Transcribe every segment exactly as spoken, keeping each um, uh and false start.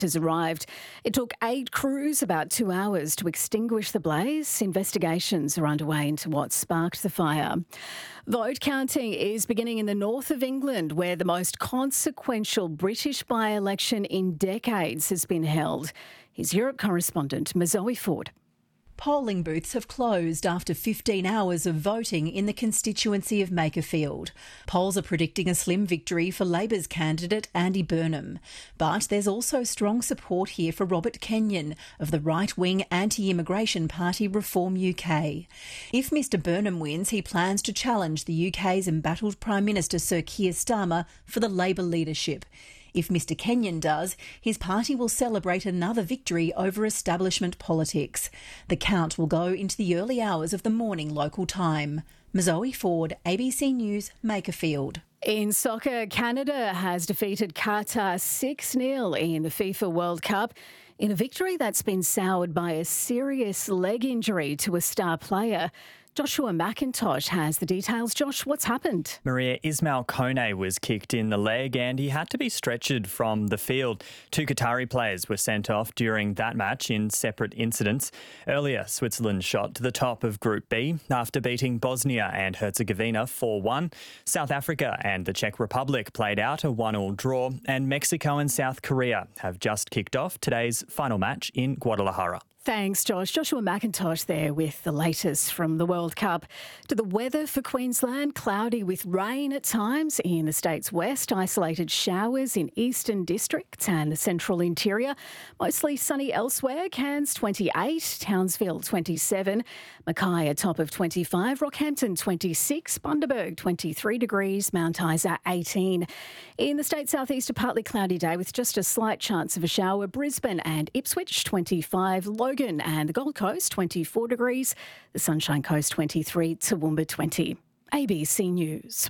has arrived. It took eight crews about two hours to extinguish the blaze. Investigations are underway into what sparked the fire. Vote counting is beginning in the north of England, where the most consequential British by-election in decades has been held. Here's Europe correspondent Mazoe Ford. Polling booths have closed after fifteen hours of voting in the constituency of Makerfield. Polls are predicting a slim victory for Labor's candidate Andy Burnham. But there's also strong support here for Robert Kenyon of the right-wing anti-immigration party Reform U K. If Mr Burnham wins, he plans to challenge the U K's embattled Prime Minister Sir Keir Starmer for the Labor leadership. If Mr Kenyon does, his party will celebrate another victory over establishment politics. The count will go into the early hours of the morning local time. Mazoe Ford, A B C News, Makerfield. In soccer, Canada has defeated Qatar six nil in the FIFA World Cup in a victory that's been soured by a serious leg injury to a star player. Joshua McIntosh has the details. Josh, what's happened? Maria, Ismail Kone was kicked in the leg and he had to be stretchered from the field. Two Qatari players were sent off during that match in separate incidents. Earlier, Switzerland shot to the top of Group B after beating Bosnia and Herzegovina four one. South Africa and the Czech Republic played out a one all draw, and Mexico and South Korea have just kicked off today's final match in Guadalajara. Thanks, Josh. Joshua McIntosh there with the latest from the World Cup. To the weather for Queensland, cloudy with rain at times in the state's west, isolated showers in eastern districts and the central interior. Mostly sunny elsewhere. Cairns twenty-eight, Townsville twenty-seven, Mackay a top of twenty-five, Rockhampton twenty-six, Bundaberg twenty-three degrees, Mount Isa eighteen. In the state's southeast, a partly cloudy day with just a slight chance of a shower. Brisbane and Ipswich twenty-five, Logan and the Gold Coast twenty-four degrees, the Sunshine Coast twenty-three, Toowoomba twenty. A B C News.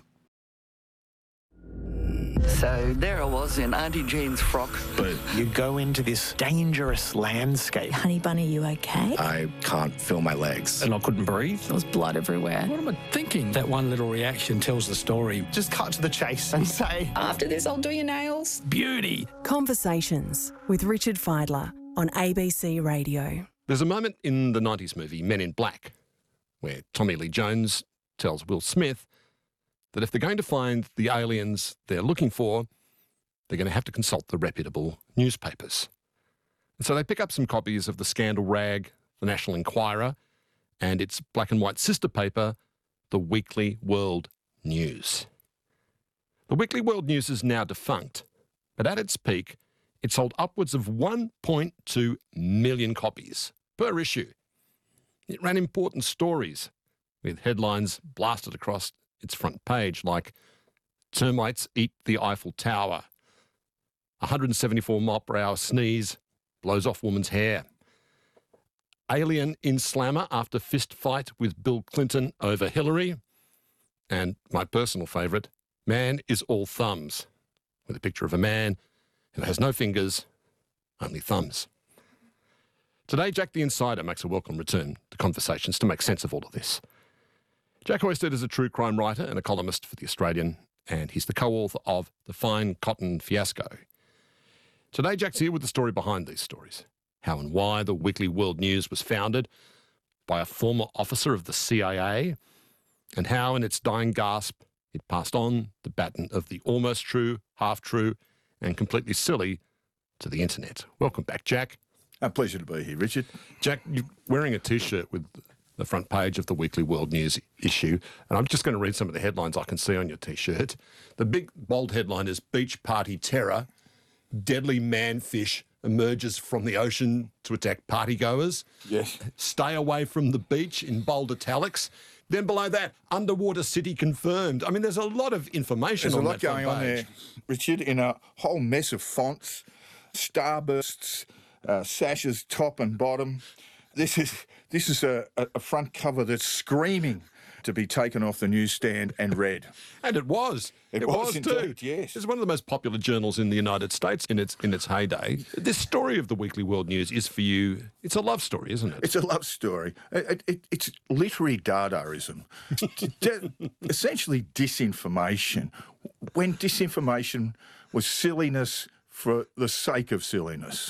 So there I was in Auntie Jean's frock. But you go into this dangerous landscape. Honey Bunny, you okay? I can't feel my legs. And I couldn't breathe. There was blood everywhere. What am I thinking? That one little reaction tells the story. Just cut to the chase and say, After this, I'll do your nails. Beauty. Conversations with Richard Fidler on A B C Radio. There's a moment in the nineties movie Men in Black where Tommy Lee Jones tells Will Smith that if they're going to find the aliens they're looking for, they're going to have to consult the reputable newspapers. And so they pick up some copies of the scandal rag, the National Enquirer, and its black and white sister paper, the Weekly World News. The Weekly World News is now defunct, but at its peak, it sold upwards of one point two million copies per issue. It ran important stories with headlines blasted across its front page like termites eat the Eiffel Tower, one hundred seventy-four mile per hour sneeze blows off woman's hair, alien in slammer after fist fight with Bill Clinton over Hillary, and my personal favourite, man is all thumbs, with a picture of a man who has no fingers, only thumbs. Today, Jack the Insider makes a welcome return to Conversations to make sense of all of this. Jack Hoysted is a true crime writer and a columnist for The Australian, and he's the co-author of The Fine Cotton Fiasco. Today, Jack's here with the story behind these stories, how and why the Weekly World News was founded by a former officer of the C I A, and how in its dying gasp it passed on the baton of the almost true, half-true, and completely silly to the internet. Welcome back, Jack. A pleasure to be here, Richard. Jack, you're wearing a T-shirt with the front page of the Weekly World News issue, and I'm just going to read some of the headlines I can see on your T-shirt. The big bold headline is Beach Party Terror. Deadly manfish emerges from the ocean to attack partygoers. Yes. Stay away from the beach in bold italics. Then below that, underwater city confirmed. I mean, there's a lot of information There's on a lot that going front on page. there, Richard, in a whole mess of fonts, starbursts, uh, sashes top and bottom. This is this is a, a front cover that's screaming to be taken off the newsstand and read. And it was. It, It, was, was, indeed, too. yes. It's one of the most popular journals in the United States in its in its heyday. This story of the Weekly World News is for you, it's a love story, isn't it? It's a love story. It, it, it's literary Dadaism. Essentially disinformation. When disinformation was silliness for the sake of silliness.